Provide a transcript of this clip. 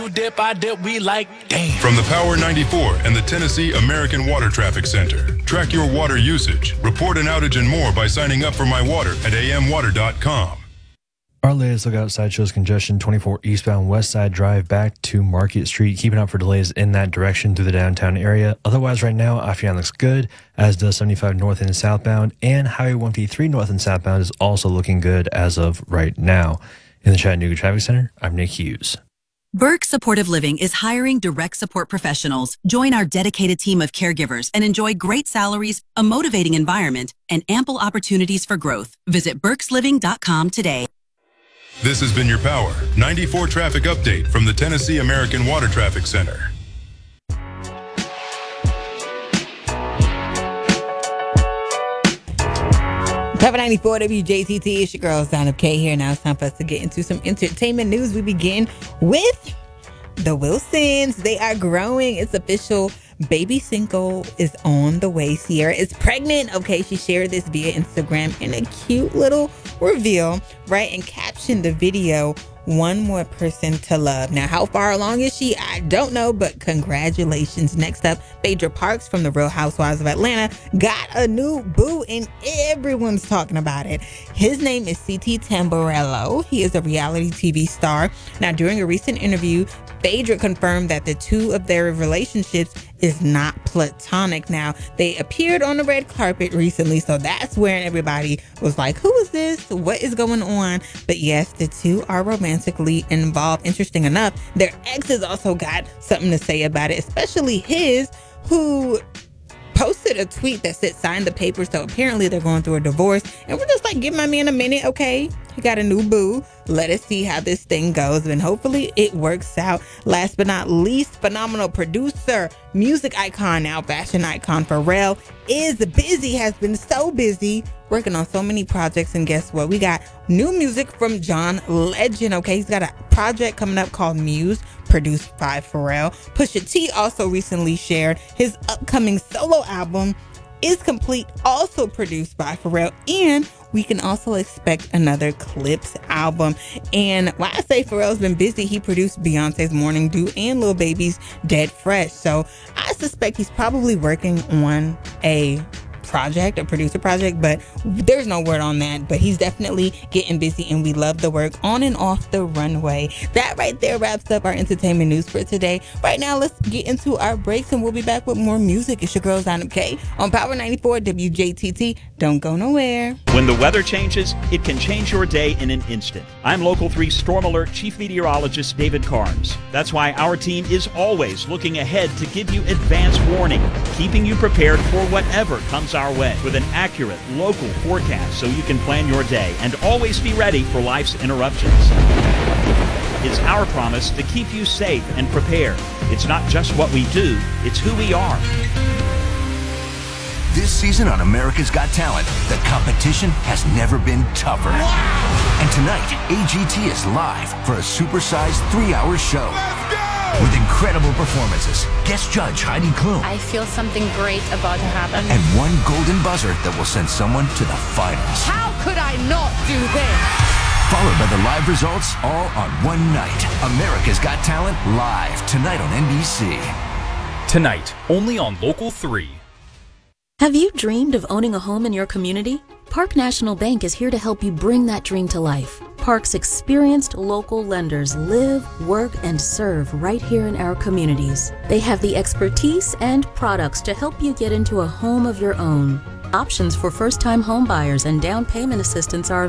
Dip, I dip, we like, damn. From the Power 94 and the Tennessee American Water Traffic Center. Track your water usage, report an outage and more by signing up for My Water at amwater.com. Our latest look outside shows congestion 24 eastbound West Side Drive back to Market Street, keeping up for delays in that direction through the downtown area. Otherwise, right now, Affion looks good, as does 75 north and southbound, and Highway 153 north and southbound is also looking good as of right now. In the Chattanooga Traffic Center, I'm Nick Hughes. Burke Supportive Living is hiring direct support professionals. Join our dedicated team of caregivers and enjoy great salaries, a motivating environment, and ample opportunities for growth. Visit burkesliving.com today. This has been your Power 94 traffic update from the Tennessee American Water Traffic Center. Power 94 WJTT, it's your girl, Zana K here. Now it's time for us to get into some entertainment news. We begin with the Wilsons. They are growing. It's official. Baby Cinco is on the way. Sierra is pregnant. Okay, she shared this via Instagram in a cute little reveal, right? And captioned the video, "One more person to love." Now, how far along is she? I don't know, but congratulations. Next up, Phaedra Parks from The Real Housewives of Atlanta got a new boo, and everyone's talking about it. His name is CT Tamborello. He is a reality TV star. Now, during a recent interview, Phaedra confirmed that the two of their relationships is not platonic. Now, they appeared on the red carpet recently, so that's where everybody was like, who is this? What is going on? But yes, the two are romantically involved. Interesting enough, their exes also got something to say about it, especially his, who posted a tweet that said sign the papers. So apparently they're going through a divorce, and we're just like, give my man a minute, okay? He got a new boo. Let us see how this thing goes, and hopefully it works out. Last but not least, phenomenal producer, music icon, now fashion icon Pharrell is busy, has been so busy working on so many projects. And guess what? We got new music from John Legend. Okay, he's got a project coming up called Muse, produced by Pharrell. Pusha T also recently shared his upcoming solo album is complete, also produced by Pharrell, and we can also expect another Clips album. And while I say Pharrell's been busy, he produced Beyonce's Morning Dew and Lil Baby's Dead Fresh. So I suspect he's probably working on a producer project, but there's no word on that. But he's definitely getting busy, and we love the work on and off the runway. That right there wraps up our entertainment news for today. Right now, let's get into our breaks, and we'll be back with more music. It's your girl, Zana K, on Power 94 WJTT. Don't go nowhere. When the weather changes, it can change your day in an instant. I'm Local 3 Storm Alert Chief Meteorologist David Carnes. That's why our team is always looking ahead to give you advance warning, keeping you prepared for whatever comes our way with an accurate local forecast so you can plan your day and always be ready for life's interruptions. It's our promise to keep you safe and prepared. It's not just what we do, it's who we are. This season on America's Got Talent, the competition has never been tougher. Wow! And tonight, AGT is live for a supersized 3-hour show. With incredible performances, guest judge Heidi Klum. I feel something great about to happen. And one golden buzzer that will send someone to the finals. How could I not do this? Followed by the live results all on one night. America's Got Talent live tonight on NBC. Tonight, only on Local 3. Have you dreamed of owning a home in your community? Park National Bank is here to help you bring that dream to life. Park's experienced local lenders live, work, and serve right here in our communities. They have the expertise and products to help you get into a home of your own. Options for first-time home buyers and down payment assistance are